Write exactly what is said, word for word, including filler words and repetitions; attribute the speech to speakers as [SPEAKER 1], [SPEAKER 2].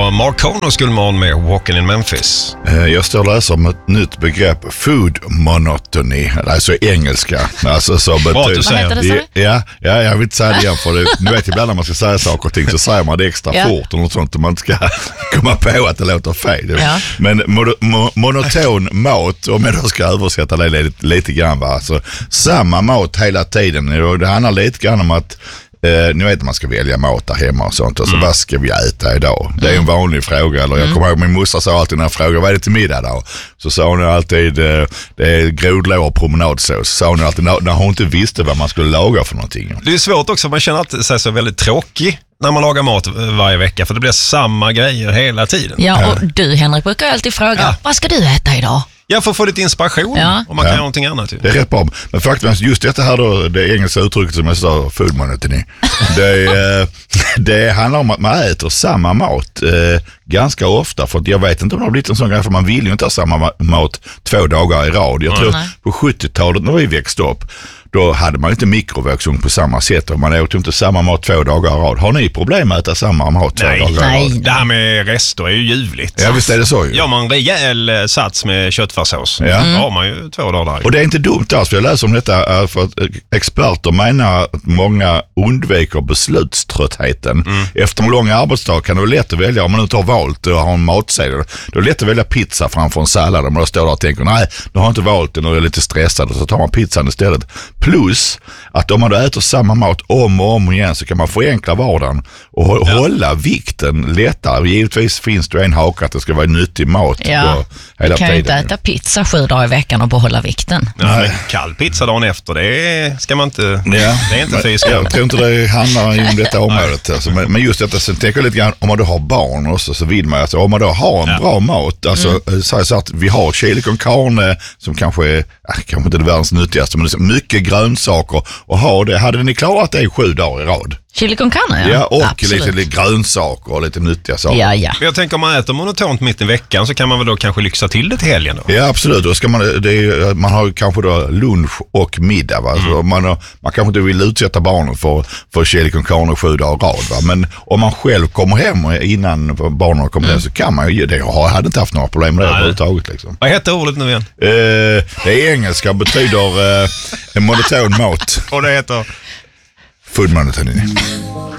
[SPEAKER 1] och Markono skulle man med Walking in Memphis.
[SPEAKER 2] Jag står och läser om ett nytt begrepp, food monotony, alltså engelska. Alltså så betyder,
[SPEAKER 1] Vad heter
[SPEAKER 3] det,
[SPEAKER 2] ja, ja, ja, jag vill inte säga det igen, för det, nu vet ibland när man ska säga saker och ting så säger man det extra
[SPEAKER 3] ja.
[SPEAKER 2] fort och något sånt och man ska komma på att det låter fel.
[SPEAKER 3] Ja.
[SPEAKER 2] Men mo, mo, monoton mat, om jag då ska översätta det lite, lite grann, va? Alltså, samma mat hela tiden, och det handlar lite grann om att Uh, nu vet man ska välja mat där hemma och sånt. Och så mm. vad ska vi äta idag? Det är en vanlig fråga. Eller jag mm. kommer ihåg min morsa sa alltid när jag frågade vad är det till middag då? Så sa hon alltid uh, det är grodlår och promenadsås. Så sa hon alltid när, när hon inte visste vad man skulle laga för någonting.
[SPEAKER 1] Det är svårt också, man känner att det är så väldigt tråkig när man lagar mat varje vecka. För det blir samma grejer hela tiden.
[SPEAKER 3] Ja, och du Henrik brukar alltid fråga, ja. vad ska du äta idag?
[SPEAKER 1] Jag får få lite inspiration ja. om man kan ja. göra någonting annat. Ju.
[SPEAKER 2] Det är rätt bra. Men faktum är just detta här då, det engelska uttrycket som jag sa, food monotony, det, det handlar om att man äter samma mat eh, ganska ofta. För att jag vet inte om det har blivit en sån grej, för man vill ju inte ha samma mat två dagar i rad. Jag tror mm. på sjuttiotalet när vi växte upp, då hade man inte mikrovågsugn på samma sätt och man åt inte samma mat två dagar i rad. Har ni problem med att äta samma mat två
[SPEAKER 1] nej,
[SPEAKER 2] dagar
[SPEAKER 3] nej.
[SPEAKER 2] i rad?
[SPEAKER 1] Det här med rester är ju ljuvligt.
[SPEAKER 2] Ja, visst är det så ju.
[SPEAKER 1] Ja, man en rejäl sats med köttfärssås.
[SPEAKER 2] Ja.
[SPEAKER 1] Mm. Då har man ju två dagar där.
[SPEAKER 2] Och det är inte dumt alls, för jag läser om detta för att experter menar att många undviker beslutströttheten. Mm. Efter en lång arbetsdag kan det vara lätt att välja, om man inte har valt att ha en matsedel, då är det lätt att välja pizza framför en sallad. Om man då står där och tänker, nej, nu har jag inte valt den och är lite stressad, och så tar man pizzan istället. Plus att om man då äter samma mat om och om igen så kan man förenkla vardagen och ja. hålla vikten lättare. Givetvis finns det en haka att det ska vara nyttig mat
[SPEAKER 3] ja.
[SPEAKER 2] på hela
[SPEAKER 3] tiden. Du kan ju inte äta pizza sju dagar i veckan och behålla vikten.
[SPEAKER 1] Ja, men kall pizza dagen efter, det ska man inte, ja. det är inte fysiskt.
[SPEAKER 2] Jag tror inte det handlar om detta området. Alltså, men, men just detta, sen tänker jag lite grann, om man då har barn också, så vill man, alltså, om man då har en ja. bra mat, alltså mm. så, så att vi har chili con carne som kanske är, kanske inte är det världens nyttigaste, men det är mycket grönsaker, och ha det, hade ni klarat det i sju dagar i rad?
[SPEAKER 3] Chili con carne,
[SPEAKER 2] ja. Ja, och lite, lite grönsaker och lite nyttiga saker.
[SPEAKER 3] Ja, ja.
[SPEAKER 1] Jag tänker om man äter monotont mitt i veckan så kan man väl då kanske lyxa till det till helgen då?
[SPEAKER 2] Ja, absolut. Då ska man, det är, man har kanske då lunch och middag. Va? Mm. Så man, man kanske inte vill utsätta barnen för, för chili con carne sju dagar i rad. Va? Men om man själv kommer hem innan barnen har kommit mm. hem så kan man ju det. Jag hade inte haft några problem med det överhuvudtaget. Liksom.
[SPEAKER 1] Vad heter ordet nu igen?
[SPEAKER 2] Eh, det är engelska, betyder eh, en monoton mat.
[SPEAKER 1] Och det heter?
[SPEAKER 2] Food monotony.